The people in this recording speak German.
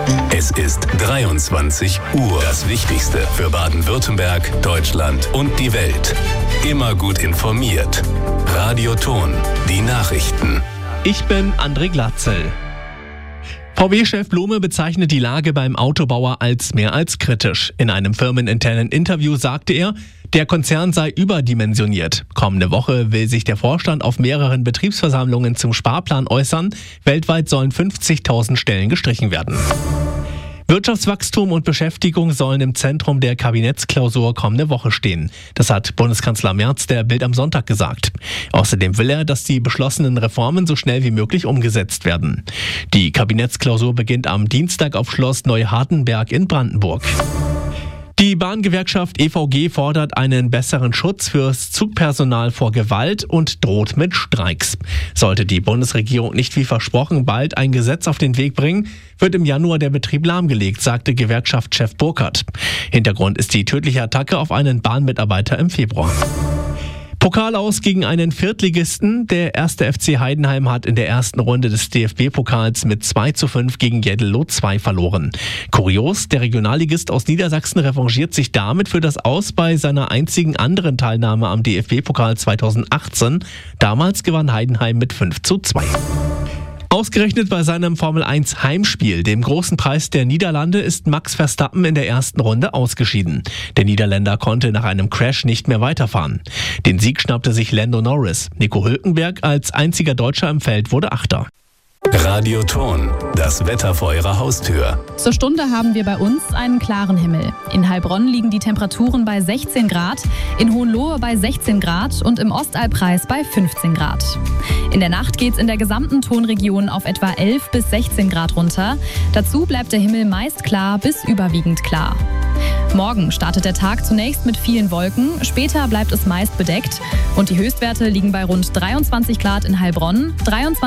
Es ist 23 Uhr. Das Wichtigste für Baden-Württemberg, Deutschland und die Welt. Immer gut informiert. Radio Thon, die Nachrichten. Ich bin André Glatzel. VW-Chef Blume bezeichnet die Lage beim Autobauer als mehr als kritisch. In einem firmeninternen Interview sagte er, der Konzern sei überdimensioniert. Kommende Woche will sich der Vorstand auf mehreren Betriebsversammlungen zum Sparplan äußern. Weltweit sollen 50.000 Stellen gestrichen werden. Wirtschaftswachstum und Beschäftigung sollen im Zentrum der Kabinettsklausur kommende Woche stehen. Das hat Bundeskanzler Merz der Bild am Sonntag gesagt. Außerdem will er, dass die beschlossenen Reformen so schnell wie möglich umgesetzt werden. Die Kabinettsklausur beginnt am Dienstag auf Schloss Neuhardenberg in Brandenburg. Die Bahngewerkschaft EVG fordert einen besseren Schutz fürs Zugpersonal vor Gewalt und droht mit Streiks. Sollte die Bundesregierung nicht wie versprochen bald ein Gesetz auf den Weg bringen, wird im Januar der Betrieb lahmgelegt, sagte Gewerkschaftschef Burkhardt. Hintergrund ist die tödliche Attacke auf einen Bahnmitarbeiter im Februar. Pokal aus gegen einen Viertligisten. Der 1. FC Heidenheim hat in der ersten Runde des DFB-Pokals mit 2:5 gegen Jeddelo 2 verloren. Kurios, der Regionalligist aus Niedersachsen revanchiert sich damit für das Aus bei seiner einzigen anderen Teilnahme am DFB-Pokal 2018. Damals gewann Heidenheim mit 5:2. Ausgerechnet bei seinem Formel-1-Heimspiel, dem großen Preis der Niederlande, ist Max Verstappen in der ersten Runde ausgeschieden. Der Niederländer konnte nach einem Crash nicht mehr weiterfahren. Den Sieg schnappte sich Lando Norris. Nico Hülkenberg als einziger Deutscher im Feld wurde Achter. Radio Thon, das Wetter vor Ihrer Haustür. Zur Stunde haben wir bei uns einen klaren Himmel. In Heilbronn liegen die Temperaturen bei 16 Grad, in Hohenlohe bei 16 Grad und im Ostalbkreis bei 15 Grad. In der Nacht geht's in der gesamten Thonregion auf etwa 11 bis 16 Grad runter. Dazu bleibt der Himmel meist klar bis überwiegend klar. Morgen startet der Tag zunächst mit vielen Wolken, später bleibt es meist bedeckt und die Höchstwerte liegen bei rund 23 Grad in Heilbronn, 23